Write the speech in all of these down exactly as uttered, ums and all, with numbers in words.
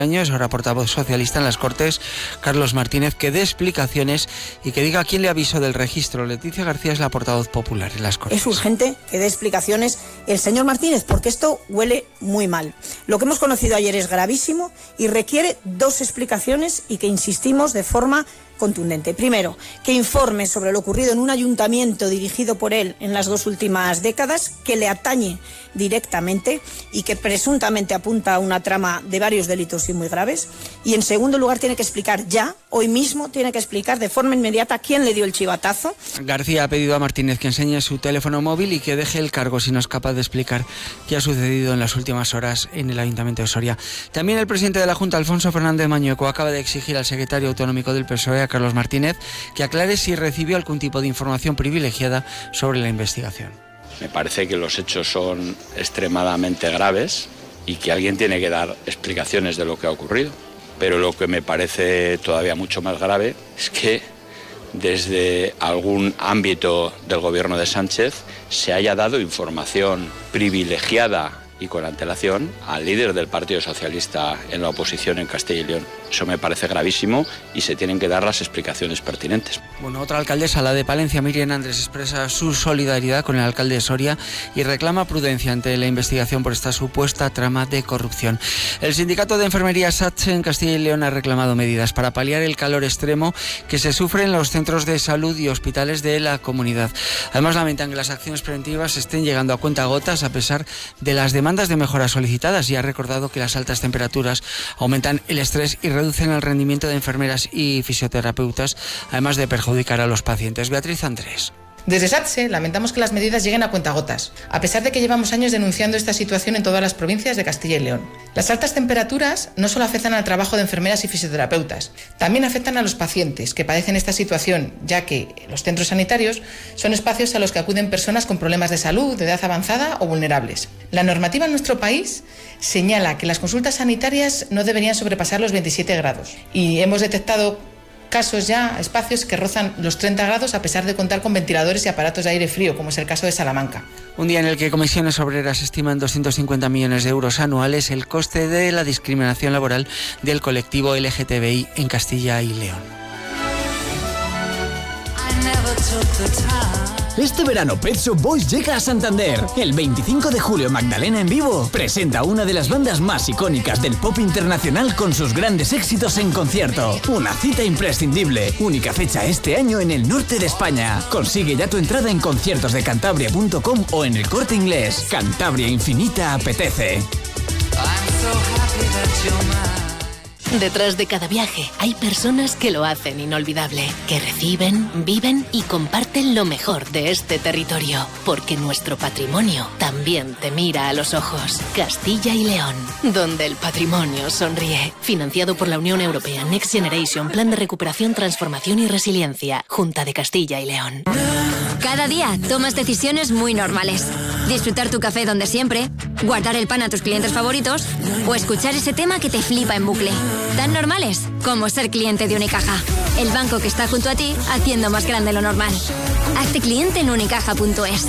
años, ahora portavoz socialista en las Cortes, Carlos Martínez, que dé explicaciones y que diga quién le avisó del registro. Leticia García es la portavoz popular en las Cortes. Es urgente que dé explicaciones el señor Martínez, porque esto huele muy mal. Lo que hemos conocido ayer es gravísimo y requiere dos explicaciones y que insistimos de forma contundente. Primero, que informe sobre lo ocurrido en un ayuntamiento dirigido por él en las dos últimas décadas, que le atañe directamente y que presuntamente apunta a una trama de varios delitos y muy graves. Y en segundo lugar, tiene que explicar ya, hoy mismo, tiene que explicar de forma inmediata quién le dio el chivatazo. García ha pedido a Martínez que enseñe su teléfono móvil y que deje el cargo si no es capaz de explicar qué ha sucedido en las últimas horas en el Ayuntamiento de Soria. También el presidente de la Junta, Alfonso Fernández Mañueco, acaba de exigir al secretario autonómico del P S O E, Carlos Martínez, que aclare si recibió algún tipo de información privilegiada sobre la investigación. Me parece que los hechos son extremadamente graves y que alguien tiene que dar explicaciones de lo que ha ocurrido. Pero lo que me parece todavía mucho más grave es que desde algún ámbito del gobierno de Sánchez se haya dado información privilegiada y con antelación al líder del Partido Socialista en la oposición en Castilla y León. Eso me parece gravísimo y se tienen que dar las explicaciones pertinentes. Bueno, otra alcaldesa, la de Palencia, Miriam Andrés, expresa su solidaridad con el alcalde de Soria y reclama prudencia ante la investigación por esta supuesta trama de corrupción. El sindicato de enfermería SATSE en Castilla y León ha reclamado medidas para paliar el calor extremo que se sufre en los centros de salud y hospitales de la comunidad. Además, lamentan que las acciones preventivas estén llegando a cuentagotas a pesar de las demandas de mejoras solicitadas, y ha recordado que las altas temperaturas aumentan el estrés y reducen el rendimiento de enfermeras y fisioterapeutas, además de perjudicar a los pacientes. Beatriz Andrés. Desde SATSE lamentamos que las medidas lleguen a cuentagotas, a pesar de que llevamos años denunciando esta situación en todas las provincias de Castilla y León. Las altas temperaturas no solo afectan al trabajo de enfermeras y fisioterapeutas, también afectan a los pacientes que padecen esta situación, ya que los centros sanitarios son espacios a los que acuden personas con problemas de salud, de edad avanzada o vulnerables. La normativa en nuestro país señala que las consultas sanitarias no deberían sobrepasar los veintisiete grados y hemos detectado casos ya, espacios que rozan los treinta grados a pesar de contar con ventiladores y aparatos de aire frío, como es el caso de Salamanca. Un día en el que Comisiones Obreras estima en doscientos cincuenta millones de euros anuales el coste de la discriminación laboral del colectivo L G T B I en Castilla y León. Este verano Pet Shop Boys llega a Santander. El veinticinco de julio Magdalena en vivo presenta una de las bandas más icónicas del pop internacional con sus grandes éxitos en concierto. Una cita imprescindible. Única fecha este año en el norte de España. Consigue ya tu entrada en conciertos de cantabria punto com o en el Corte Inglés. Cantabria Infinita apetece. Detrás de cada viaje hay personas que lo hacen inolvidable, que reciben, viven y comparten lo mejor de este territorio, porque nuestro patrimonio también te mira a los ojos. Castilla y León, donde el patrimonio sonríe. Financiado por la Unión Europea Next Generation, Plan de Recuperación, Transformación y Resiliencia, Junta de Castilla y León. Cada día tomas decisiones muy normales. Disfrutar tu café donde siempre, guardar el pan a tus clientes favoritos o escuchar ese tema que te flipa en bucle. Tan normales como ser cliente de Unicaja, el banco que está junto a ti haciendo más grande lo normal. Hazte cliente en unicaja punto es.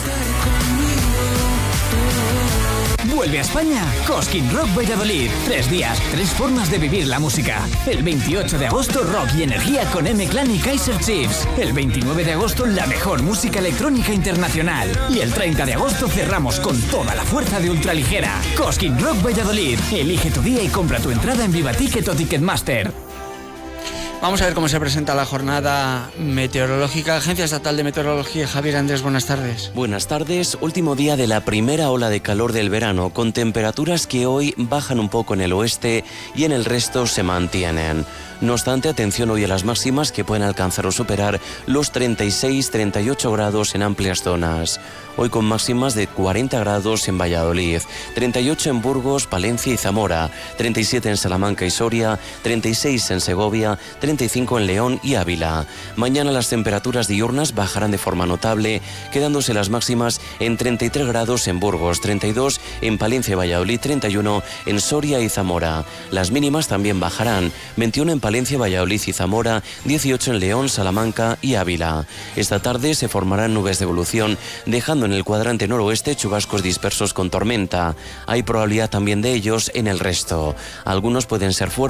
Vuelve a España Cosquín Rock Valladolid. Tres días, tres formas de vivir la música. El veintiocho de agosto, rock y energía con M-Clan y Kaiser Chiefs. El veintinueve de agosto, la mejor música electrónica internacional. Y el treinta de agosto cerramos con toda la fuerza de ultraligera. Cosquín Rock Valladolid. Elige tu día y compra tu entrada en Viva Ticket o Ticketmaster. Vamos a ver cómo se presenta la jornada meteorológica. Agencia Estatal de Meteorología, Javier Andrés, buenas tardes. Buenas tardes. Último día de la primera ola de calor del verano, con temperaturas que hoy bajan un poco en el oeste y en el resto se mantienen. No obstante, atención hoy a las máximas que pueden alcanzar o superar los treinta y seis a treinta y ocho grados en amplias zonas. Hoy con máximas de cuarenta grados en Valladolid, treinta y ocho en Burgos, Palencia y Zamora, treinta y siete en Salamanca y Soria, treinta y seis en Segovia, treinta y cinco en León y Ávila. Mañana las temperaturas diurnas bajarán de forma notable, quedándose las máximas en treinta y tres grados en Burgos, treinta y dos en Palencia y Valladolid, treinta y uno en Soria y Zamora. Las mínimas también bajarán, veintiuno en Palencia, Valladolid y Zamora, dieciocho en León, Salamanca y Ávila. Esta tarde se formarán nubes de evolución, dejando en el cuadrante noroeste chubascos dispersos con tormenta. Hay probabilidad también de ellos en el resto. Algunos pueden ser fuertes